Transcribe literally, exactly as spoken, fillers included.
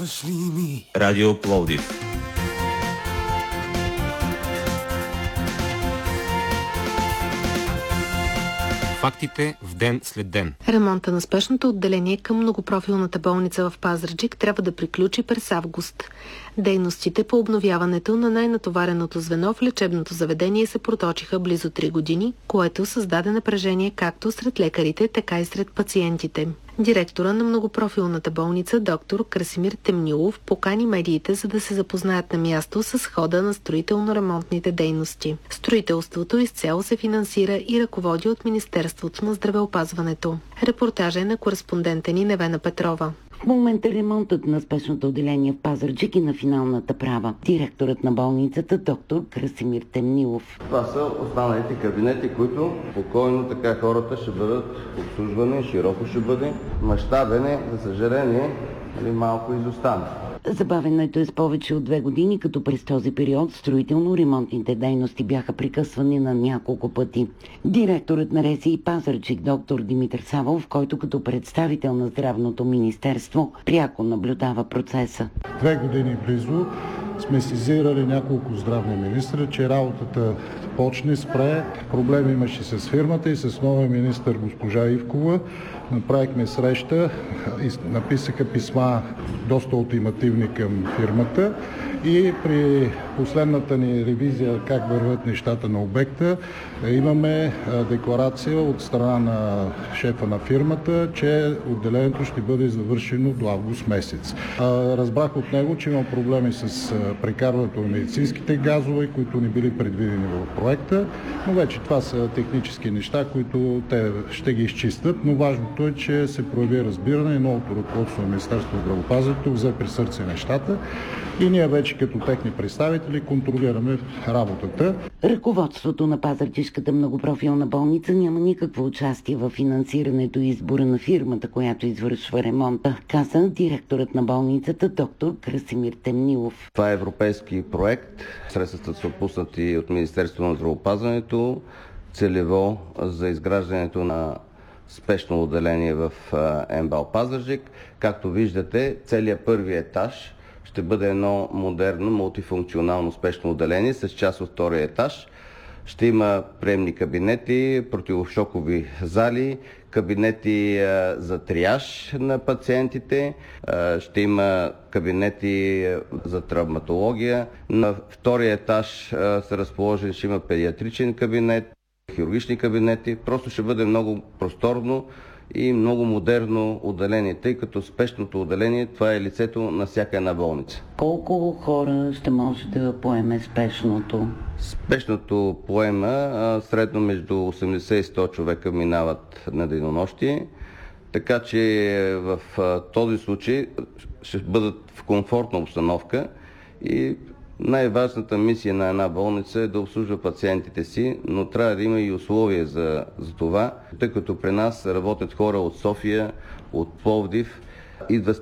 Вярваш ли ми? Радио Пловдив. Фактите в ден след ден. Ремонта на спешното отделение към многопрофилната болница в Пазарджик трябва да приключи през август. Дейностите по обновяването на най-натовареното звено в лечебното заведение се проточиха близо три години, което създаде напрежение както сред лекарите, така и сред пациентите. Директора на многопрофилната болница доктор Красимир Темнилов покани медиите, за да се запознаят на място с хода на строително-ремонтните дейности. Строителството изцяло се финансира и ръководи от Министерството на здравеопазването. Репортажа е на кореспондента ни Невена Петрова. В момента ремонтът на спешното отделение в Пазарджик и на финалната права. Директорът на болницата доктор Красимир Темнилов. Това са останалите кабинети, които спокойно така хората ще бъдат обслужвани, широко ще бъде. Мащабен е, за съжаление, малко изостане. Забавенето е с повече от две години, като през този период строително-ремонтните дейности бяха прекъсвани на няколко пъти. Директорът на РЗИ Пазарджик доктор Димитър Савов, който като представител на Здравното министерство пряко наблюдава процеса. Две години близо сме сезирали няколко здравни министри, че работата почне, спре. Проблем имаше с фирмата и с новия министър госпожа Ивкова. Направихме среща, написаха писма доста ултимативни към фирмата и при последната ни ревизия как върват нещата на обекта, имаме декларация от страна на шефа на фирмата, че отделението ще бъде завършено до август месец. Разбрах от него, че има проблеми с прекарването на медицинските газове, които не били предвидени в проекта, но вече това са технически неща, които те ще ги изчистят, но важното е, че се прояви разбиране и новото ръководство на Министерството на здравеопазването взе при сърце нещата и ние вече като техни представители контролираме работата. Ръководството на Пазарджишката многопрофилна болница няма никакво участие в финансирането и избора на фирмата, която извършва ремонта, каза директорът на болницата доктор Красимир Темнилов. Това е европейски проект. Средствата са отпуснати от Министерството на здравеопазването целево за изграждането на спешно отделение в МБАЛ Пазарджик. Както виждате, целият първи етаж ще бъде едно модерно, мултифункционално спешно отделение с част от втория етаж. Ще има приемни кабинети, противошокови зали, кабинети а, за триаж на пациентите, а, ще има кабинети за травматология. На втория етаж а, са разположени, ще има педиатричен кабинет, хирургични кабинети. Просто ще бъде много просторно и много модерно отделение, тъй като спешното отделение, това е лицето на всяка една болница. Колко хора ще може да поеме спешното? Спешното поема а, средно между осемдесет и сто човека минават на денонощие, така че в а, този случай ще бъдат в комфортна обстановка и най-важната мисия на една болница е да обслужва пациентите си, но трябва да има и условия за, за това, тъй като при нас работят хора от София, от Пловдив, идват